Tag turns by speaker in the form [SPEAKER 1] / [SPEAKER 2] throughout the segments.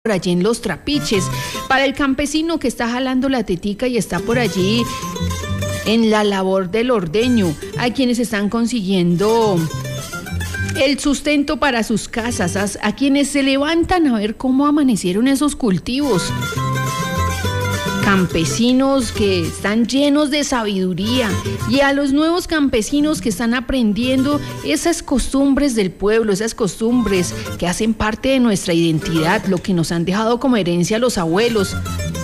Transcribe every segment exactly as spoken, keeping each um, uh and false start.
[SPEAKER 1] por allí en los trapiches, para el campesino que está jalando la tetica y está por allí en la labor del ordeño, a quienes están consiguiendo el sustento para sus casas, a, a quienes se levantan a ver cómo amanecieron esos cultivos. Campesinos que están llenos de sabiduría, y a los nuevos campesinos que están aprendiendo esas costumbres del pueblo, esas costumbres que hacen parte de nuestra identidad, lo que nos han dejado como herencia los abuelos.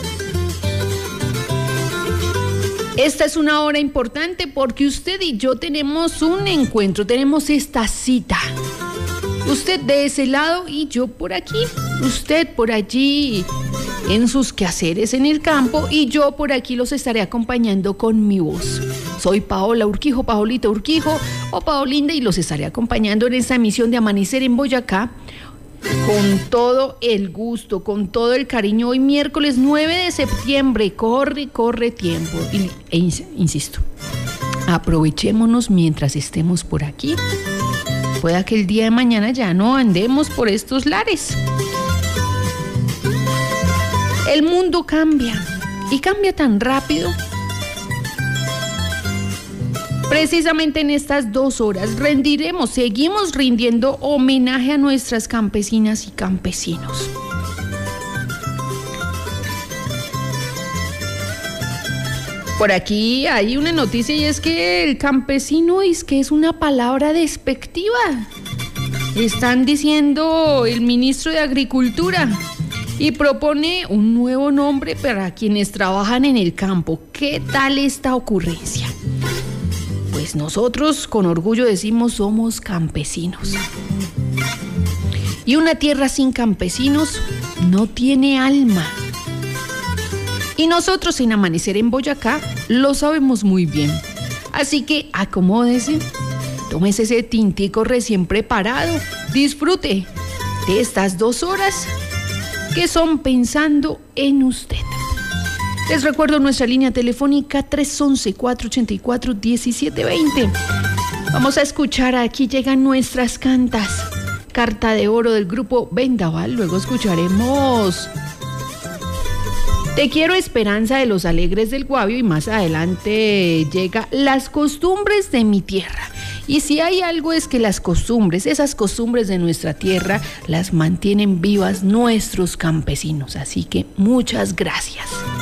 [SPEAKER 1] Esta es una hora importante porque usted y yo tenemos un encuentro, tenemos esta cita. Usted de ese lado y yo por aquí, usted por allí en sus quehaceres en el campo y yo por aquí los estaré acompañando con mi voz. Soy Paola Urquijo, Paolita Urquijo o Paolinda, y los estaré acompañando en esta emisión de Amanecer en Boyacá con todo el gusto, con todo el cariño. Hoy miércoles nueve de septiembre, corre, corre tiempo. Y, e insisto, aprovechémonos mientras estemos por aquí. Pueda que el día de mañana ya no andemos por estos lares. El mundo cambia, y cambia tan rápido. Precisamente en estas dos horas rendiremos, seguimos rindiendo homenaje a nuestras campesinas y campesinos. Por aquí hay una noticia, y es que el campesino es que es una palabra despectiva. Están diciendo el ministro de Agricultura, y propone un nuevo nombre para quienes trabajan en el campo. ¿Qué tal esta ocurrencia? Pues nosotros con orgullo decimos somos campesinos. Y una tierra sin campesinos no tiene alma. Y nosotros en Amanecer en Boyacá lo sabemos muy bien. Así que acomódese, tómese ese tintico recién preparado, disfrute de estas dos horas que son pensando en usted. Les recuerdo nuestra línea telefónica tres once, cuatro ochenta y cuatro, diecisiete veinte. Vamos a escuchar, aquí llegan nuestras cantas. Carta de Oro del grupo Vendaval. Luego escucharemos Te Quiero Esperanza de los Alegres del Guavio, y más adelante llega Las Costumbres de mi Tierra. Y si hay algo es que las costumbres, esas costumbres de nuestra tierra, las mantienen vivas nuestros campesinos. Así que muchas gracias.